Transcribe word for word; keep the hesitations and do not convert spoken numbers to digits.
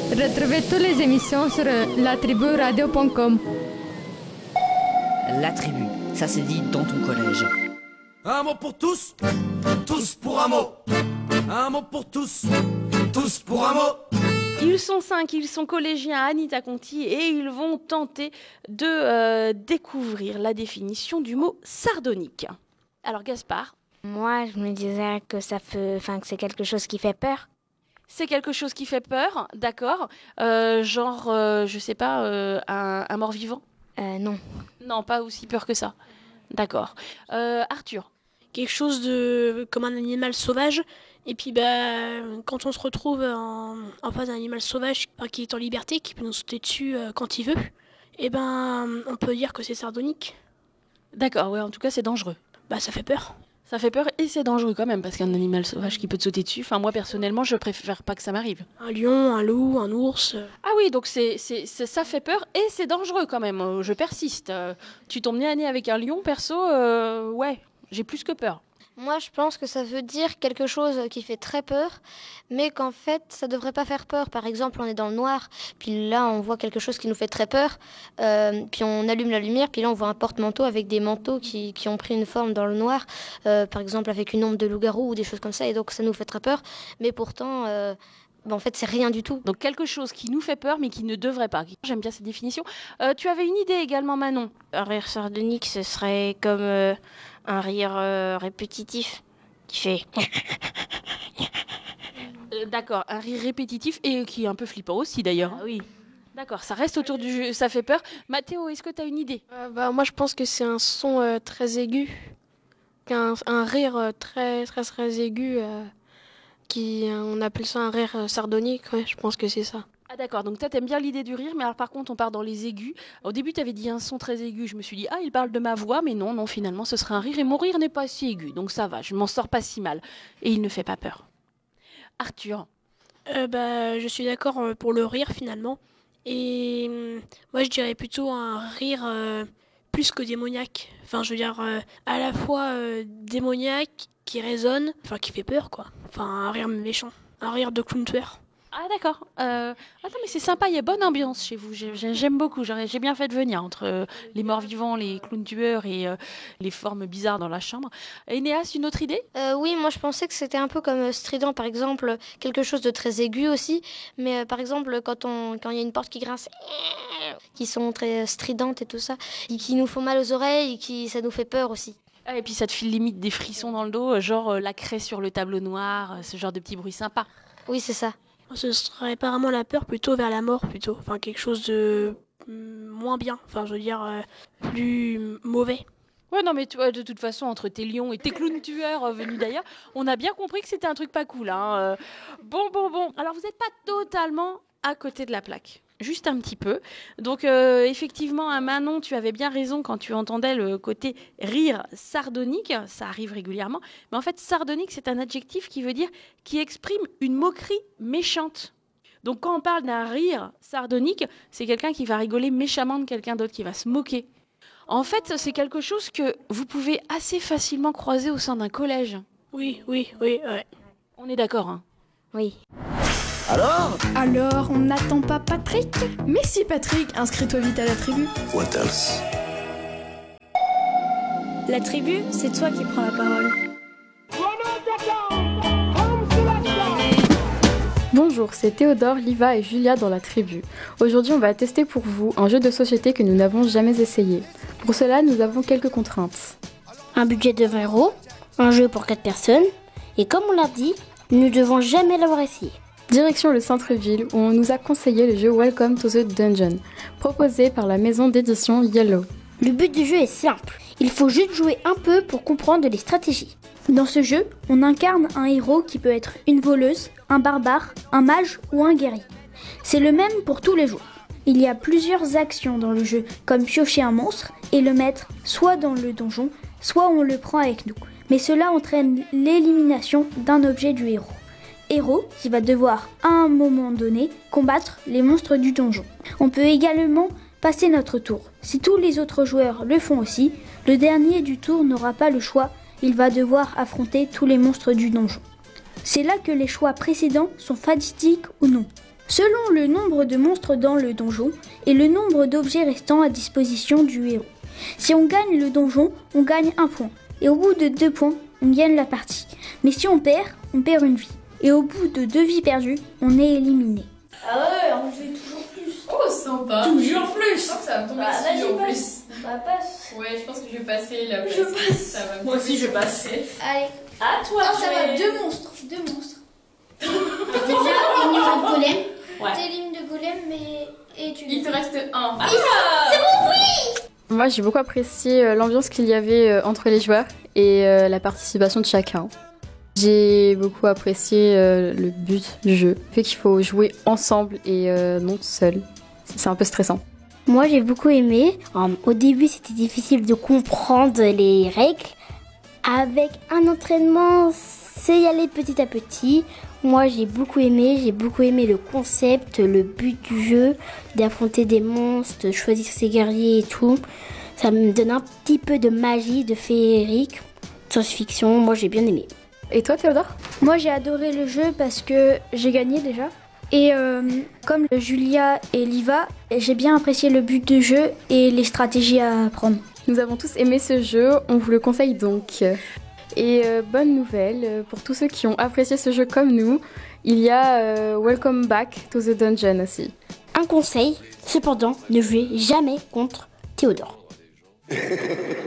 Retrouvez toutes les émissions sur la tribu radio point com. La tribu, ça se dit dans ton collège. Un mot pour tous, tous pour un mot. Un mot pour tous, tous pour un mot. Ils sont cinq, ils sont collégiens à Anita Conti et ils vont tenter de euh, découvrir la définition du mot sardonique. Alors Gaspard. Moi, je me disais que ça fait, enfin, que c'est quelque chose qui fait peur. C'est quelque chose qui fait peur, d'accord. Euh, genre, euh, je sais pas, euh, un, un mort-vivant. Euh, non. Non, pas aussi peur que ça. D'accord. Euh, Arthur. Quelque chose de comme un animal sauvage. Et puis, bah, quand on se retrouve en, en face d'un animal sauvage qui est en liberté, qui peut nous sauter dessus euh, quand il veut, et ben, on peut dire que c'est sardonique. D'accord, ouais, en tout cas, c'est dangereux. Bah, ça fait peur. Ça fait peur et c'est dangereux quand même, parce qu'un animal sauvage qui peut te sauter dessus, enfin, moi, personnellement, je préfère pas que ça m'arrive. Un lion, un loup, un ours. Ah oui, donc c'est, c'est, c'est, ça fait peur et c'est dangereux quand même. Je persiste. Euh, tu tombes nez à nez avec un lion, perso, euh, ouais, j'ai plus que peur. Moi, je pense que ça veut dire quelque chose qui fait très peur, mais qu'en fait, ça devrait pas faire peur. Par exemple, on est dans le noir, puis là, on voit quelque chose qui nous fait très peur, euh, puis on allume la lumière, puis là, on voit un porte-manteau avec des manteaux qui, qui ont pris une forme dans le noir, euh, par exemple, avec une ombre de loup-garou ou des choses comme ça, et donc ça nous fait très peur, mais pourtant... Euh, Ben en fait, c'est rien du tout. Donc quelque chose qui nous fait peur, mais qui ne devrait pas. J'aime bien cette définition. Euh, tu avais une idée également, Manon. Un rire sardonique, ce serait comme euh, un rire euh, répétitif qui fait... euh, d'accord, un rire répétitif et qui est un peu flippant aussi, d'ailleurs. Ah oui. D'accord, ça reste autour du jeu, ça fait peur. Mathéo, est-ce que tu as une idée? euh, bah, Moi, je pense que c'est un son euh, très aigu. Un, un rire euh, très, très, très aigu... Euh... Qui, on appelle ça un rire sardonique, ouais, je pense que c'est ça. Ah d'accord, donc toi t'aimes bien l'idée du rire, mais alors par contre on part dans les aigus. Au début tu avais dit un son très aigu, je me suis dit ah il parle de ma voix, mais non, non finalement ce serait un rire, et mon rire n'est pas si aigu, donc ça va, je m'en sors pas si mal. Et il ne fait pas peur. Arthur. euh, bah, Je suis d'accord pour le rire finalement. Et euh, moi je dirais plutôt un rire euh, plus que démoniaque. Enfin je veux dire euh, à la fois euh, démoniaque, qui résonne, enfin qui fait peur quoi. Enfin un rire méchant, un rire de clown tueur. Ah d'accord. Euh... Attends mais c'est sympa, il y a bonne ambiance chez vous. J'ai, j'aime beaucoup. J'ai, j'ai bien fait de venir entre euh, les morts vivants, les clowns tueurs et euh, les formes bizarres dans la chambre. Enéas, une autre idée? euh, Oui, moi je pensais que c'était un peu comme strident, par exemple, quelque chose de très aigu aussi. Mais euh, par exemple, quand on quand il y a une porte qui grince, qui sont très stridentes et tout ça, et qui nous font mal aux oreilles, et qui ça nous fait peur aussi. Ah, et puis ça te file limite des frissons dans le dos, genre euh, la craie sur le tableau noir, euh, ce genre de petits bruits sympas. Oui, c'est ça. Ce serait apparemment la peur plutôt vers la mort plutôt. Enfin quelque chose de mm, moins bien. Enfin je veux dire euh, plus mauvais. Ouais non mais tu vois, de toute façon entre tes lions et tes clowns tueurs euh, venus d'ailleurs, on a bien compris que c'était un truc pas cool. Hein, euh. Bon bon bon. Alors vous n'êtes pas totalement à côté de la plaque. Juste un petit peu. Donc euh, effectivement, à Manon, tu avais bien raison quand tu entendais le côté rire sardonique. Ça arrive régulièrement. Mais en fait, sardonique, c'est un adjectif qui veut dire qui exprime une moquerie méchante. Donc quand on parle d'un rire sardonique, c'est quelqu'un qui va rigoler méchamment de quelqu'un d'autre, qui va se moquer. En fait, c'est quelque chose que vous pouvez assez facilement croiser au sein d'un collège. Oui, oui, oui, ouais. On est d'accord, hein? Oui. Alors Alors, on n'attend pas Patrick? Mais si Patrick, inscris-toi vite à la tribu. What else? La tribu, c'est toi qui prends la parole. Bonjour, c'est Théodore, Liva et Julia dans la tribu. Aujourd'hui, on va tester pour vous un jeu de société que nous n'avons jamais essayé. Pour cela, nous avons quelques contraintes. Un budget de vingt euros, un jeu pour quatre personnes, et comme on l'a dit, nous ne devons jamais l'avoir essayé. Direction le centre-ville où on nous a conseillé le jeu Welcome to the Dungeon, proposé par la maison d'édition Yellow. Le but du jeu est simple, il faut juste jouer un peu pour comprendre les stratégies. Dans ce jeu, on incarne un héros qui peut être une voleuse, un barbare, un mage ou un guerrier. C'est le même pour tous les joueurs. Il y a plusieurs actions dans le jeu, comme piocher un monstre et le mettre soit dans le donjon, soit on le prend avec nous. Mais cela entraîne l'élimination d'un objet du héros. Héros qui va devoir, à un moment donné, combattre les monstres du donjon. On peut également passer notre tour. Si tous les autres joueurs le font aussi, le dernier du tour n'aura pas le choix, il va devoir affronter tous les monstres du donjon. C'est là que les choix précédents sont fatidiques ou non. selon le nombre de monstres dans le donjon et le nombre d'objets restant à disposition du héros. Si on gagne le donjon, on gagne un point. Et au bout de deux points, on gagne la partie. Mais si on perd, on perd une vie. Et au bout de deux vies perdues, on est éliminé. Ah ouais, on joue toujours plus. Oh, sympa. Toujours plus. Je pense que ça va me tomber Bah, dessus vas-y, en plus. passe. Bah, passe. Ouais, je pense que je vais passer là. Je passe. Ça va me Moi aussi, je passe. Allez. À toi, Oh, ça va, Joël. deux monstres. Deux monstres. Déjà, il y aura de golem. Ouais. T'élimines de golem, mais. Et tu Il te reste un. Ah, c'est bon, oui. Moi, j'ai beaucoup apprécié euh, l'ambiance qu'il y avait euh, entre les joueurs et euh, la participation de chacun. J'ai beaucoup apprécié euh, le but du jeu, le fait qu'il faut jouer ensemble et euh, non seul. C'est un peu stressant. Moi, j'ai beaucoup aimé. Euh, au début, c'était difficile de comprendre les règles. Avec un entraînement, c'est y aller petit à petit. Moi, j'ai beaucoup aimé. J'ai beaucoup aimé le concept, le but du jeu, d'affronter des monstres, de choisir ses guerriers et tout. Ça me donne un petit peu de magie, de féerique, science-fiction. Moi, j'ai bien aimé. Et toi, Théodore ? Moi, j'ai adoré le jeu parce que j'ai gagné déjà. Et euh, comme Julia et Liva, j'ai bien apprécié le but du jeu et les stratégies à prendre. Nous avons tous aimé ce jeu, on vous le conseille donc. Et euh, bonne nouvelle, euh, pour tous ceux qui ont apprécié ce jeu comme nous, il y a euh, Welcome Back to the Dungeon aussi. Un conseil, cependant, ne jouez jamais contre Théodore.